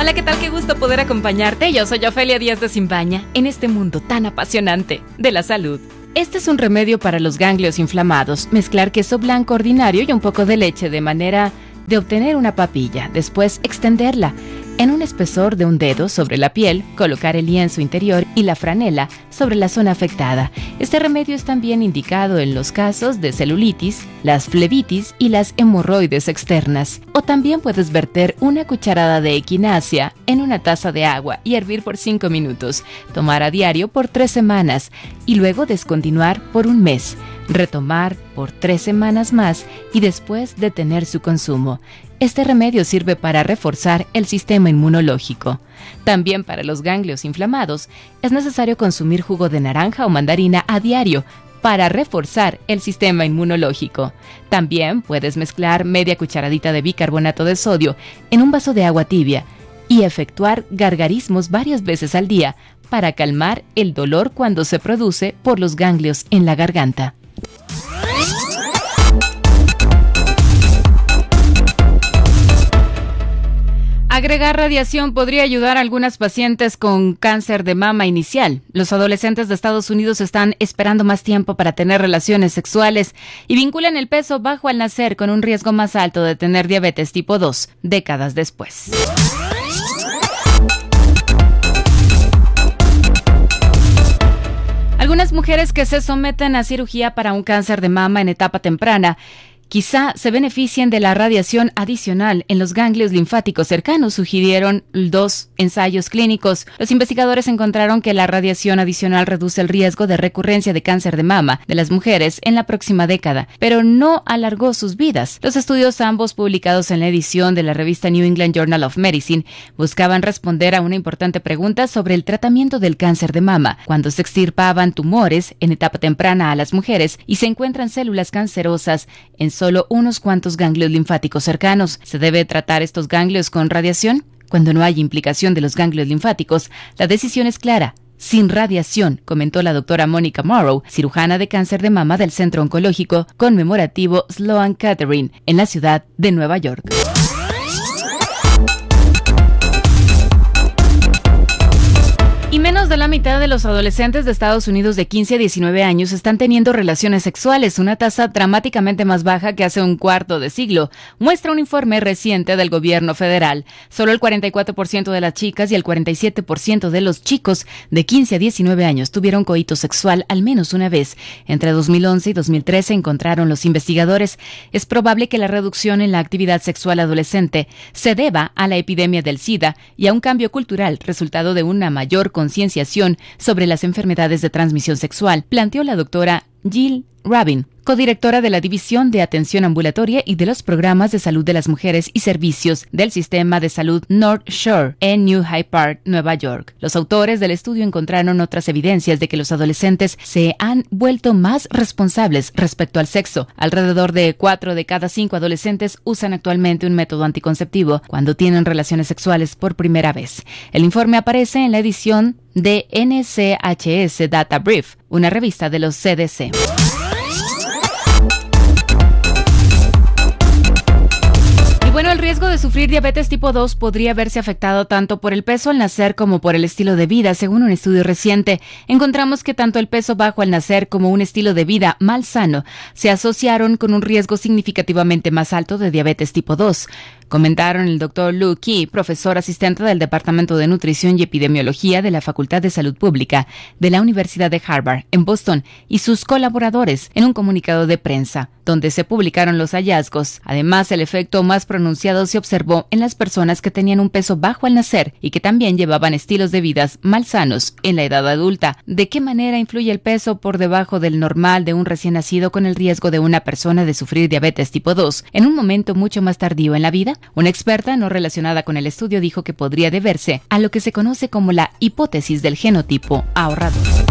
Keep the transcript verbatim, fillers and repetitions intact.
Hola, ¿qué tal? Qué gusto poder acompañarte. Yo soy Ofelia Díaz de Simbaña en este mundo tan apasionante de la salud. Este es un remedio para los ganglios inflamados. Mezclar queso blanco ordinario y un poco de leche de manera de obtener una papilla. Después extenderla en un espesor de un dedo sobre la piel, colocar el lienzo interior y la franela sobre la zona afectada. Este remedio es también indicado en los casos de celulitis, las flebitis y las hemorroides externas. O también puedes verter una cucharada de equinacia en una taza de agua y hervir por cinco minutos. Tomar a diario por tres semanas y luego descontinuar por un mes. Retomar por tres semanas más y después detener su consumo. Este remedio sirve para reforzar el sistema inmunológico. También para los ganglios inflamados es necesario consumir jugo de naranja o mandarina a diario para reforzar el sistema inmunológico. También puedes mezclar media cucharadita de bicarbonato de sodio en un vaso de agua tibia y efectuar gargarismos varias veces al día para calmar el dolor cuando se produce por los ganglios en la garganta. Agregar radiación podría ayudar a algunas pacientes con cáncer de mama inicial. Los adolescentes de Estados Unidos están esperando más tiempo para tener relaciones sexuales y vinculan el peso bajo al nacer con un riesgo más alto de tener diabetes tipo dos décadas después. Algunas mujeres que se someten a cirugía para un cáncer de mama en etapa temprana quizá se beneficien de la radiación adicional en los ganglios linfáticos cercanos, sugirieron dos ensayos clínicos. Los investigadores encontraron que la radiación adicional reduce el riesgo de recurrencia de cáncer de mama de las mujeres en la próxima década, pero no alargó sus vidas. Los estudios, ambos publicados en la edición de la revista New England Journal of Medicine, buscaban responder a una importante pregunta sobre el tratamiento del cáncer de mama, cuando se extirpaban tumores en etapa temprana a las mujeres y se encuentran células cancerosas en solo unos cuantos ganglios linfáticos cercanos. ¿Se debe tratar estos ganglios con radiación? Cuando no hay implicación de los ganglios linfáticos, la decisión es clara: sin radiación, comentó la doctora Monica Morrow, cirujana de cáncer de mama del Centro Oncológico Conmemorativo Sloan Kettering en la ciudad de Nueva York. Y menos de la mitad de los adolescentes de Estados Unidos de quince a diecinueve años están teniendo relaciones sexuales, una tasa dramáticamente más baja que hace un cuarto de siglo, muestra un informe reciente del gobierno federal. Solo el cuarenta y cuatro por ciento de las chicas y el cuarenta y siete por ciento de los chicos de quince a diecinueve años tuvieron coito sexual al menos una vez. Entre dos mil once y dos mil trece, encontraron los investigadores, es probable que la reducción en la actividad sexual adolescente se deba a la epidemia del SIDA y a un cambio cultural resultado de una mayor concienciación sobre las enfermedades de transmisión sexual, planteó la doctora Jill Rabin, codirectora de la División de Atención Ambulatoria y de los Programas de Salud de las Mujeres y Servicios del Sistema de Salud North Shore en New Hyde Park, Nueva York. Los autores del estudio encontraron otras evidencias de que los adolescentes se han vuelto más responsables respecto al sexo. Alrededor de cuatro de cada cinco adolescentes usan actualmente un método anticonceptivo cuando tienen relaciones sexuales por primera vez. El informe aparece en la edición de N C H S Data Brief, una revista de los C D C. Bueno, el riesgo de sufrir diabetes tipo dos podría verse afectado tanto por el peso al nacer como por el estilo de vida. Según un estudio reciente, encontramos que tanto el peso bajo al nacer como un estilo de vida mal sano se asociaron con un riesgo significativamente más alto de diabetes tipo dos. Comentaron el doctor Lou Key, profesor asistente del Departamento de Nutrición y Epidemiología de la Facultad de Salud Pública de la Universidad de Harvard en Boston, y sus colaboradores en un comunicado de prensa, donde se publicaron los hallazgos. Además, el efecto más pronunciado se observó en las personas que tenían un peso bajo al nacer y que también llevaban estilos de vida malsanos en la edad adulta. ¿De qué manera influye el peso por debajo del normal de un recién nacido con el riesgo de una persona de sufrir diabetes tipo dos en un momento mucho más tardío en la vida? Una experta no relacionada con el estudio dijo que podría deberse a lo que se conoce como la hipótesis del genotipo ahorrador.